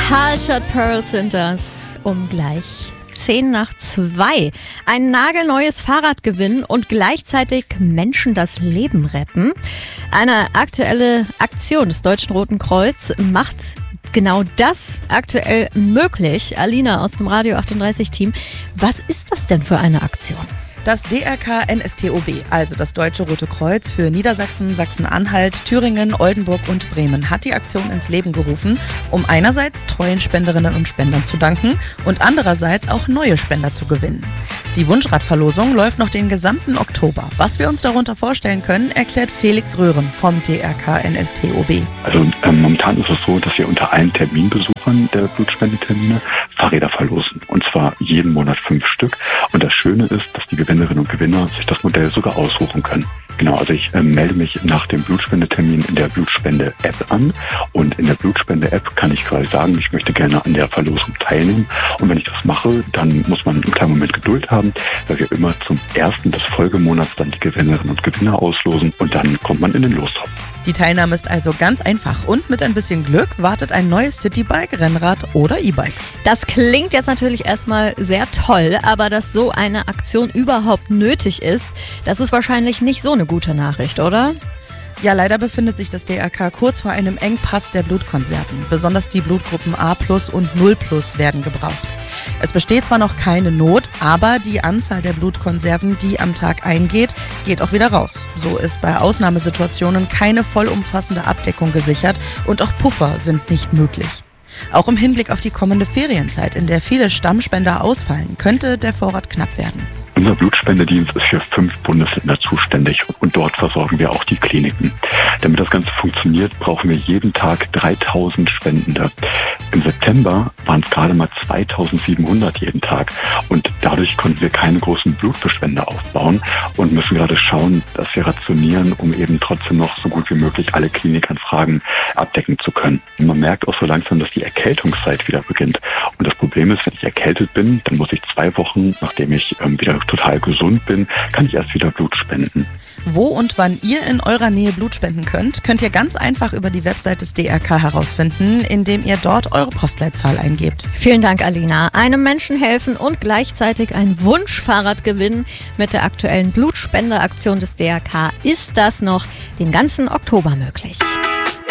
Cultured Pearls sind das, um gleich 1:10. Ein nagelneues Fahrrad gewinnen und gleichzeitig Menschen das Leben retten. Eine aktuelle Aktion des Deutschen Roten Kreuz macht genau das aktuell möglich. Alina aus dem Radio 38 Team, was ist das denn für eine Aktion? Das DRK-NSTOB, also das Deutsche Rote Kreuz für Niedersachsen, Sachsen-Anhalt, Thüringen, Oldenburg und Bremen, hat die Aktion ins Leben gerufen, um einerseits treuen Spenderinnen und Spendern zu danken und andererseits auch neue Spender zu gewinnen. Die Wunschradverlosung läuft noch den gesamten Oktober. Was wir uns darunter vorstellen können, erklärt Felix Röhren vom DRK-NSTOB. Also momentan ist es so, dass wir unter allen Terminbesuchern der Blutspendetermine Fahrräder verlosen. Und zwar jeden Monat 5 Stück. Und das Schöne ist, dass die Gewinnerinnen und Gewinner sich das Modell sogar aussuchen können. Genau, also ich melde mich nach dem Blutspendetermin in der Blutspende-App an und in der Blutspende-App kann ich quasi sagen, ich möchte gerne an der Verlosung teilnehmen und wenn ich das mache, dann muss man einen kleinen Moment Geduld haben, weil wir immer zum 1. des Folgemonats dann die Gewinnerinnen und Gewinner auslosen und dann kommt man in den Lostopf. Die Teilnahme ist also ganz einfach und mit ein bisschen Glück wartet ein neues Citybike, Rennrad oder E-Bike. Das klingt jetzt natürlich erstmal sehr toll, aber dass so eine Aktion überhaupt nötig ist, das ist wahrscheinlich nicht so eine gute Nachricht, oder? Ja, leider befindet sich das DRK kurz vor einem Engpass der Blutkonserven. Besonders die Blutgruppen A+ und 0+ werden gebraucht. Es besteht zwar noch keine Not, aber die Anzahl der Blutkonserven, die am Tag eingeht, geht auch wieder raus. So ist bei Ausnahmesituationen keine vollumfassende Abdeckung gesichert und auch Puffer sind nicht möglich. Auch im Hinblick auf die kommende Ferienzeit, in der viele Stammspender ausfallen, könnte der Vorrat knapp werden. Unser Blutspendedienst ist für 5 Bundesländer zuständig und dort versorgen wir auch die Kliniken. Damit das Ganze funktioniert, brauchen wir jeden Tag 3000 Spendende. Im September waren es gerade mal 2700 jeden Tag und dadurch konnten wir keine großen Blutbestände aufbauen und müssen gerade schauen, dass wir rationieren, um eben trotzdem noch so gut wie möglich alle Klinikanfragen abdecken zu können. Und man merkt auch so langsam, dass die Erkältungszeit wieder beginnt. Und das Problem ist, wenn ich erkältet bin, dann muss ich 2 Wochen, nachdem ich wieder total gesund bin, kann ich erst wieder Blut spenden. Wo und wann ihr in eurer Nähe Blut spenden könnt ihr ganz einfach über die Website des DRK herausfinden, indem ihr dort eure Postleitzahl eingebt. Vielen Dank, Alina. Einem Menschen helfen und gleichzeitig ein Wunschfahrrad gewinnen. Mit der aktuellen Blutspendeaktion des DRK ist das noch den ganzen Oktober möglich.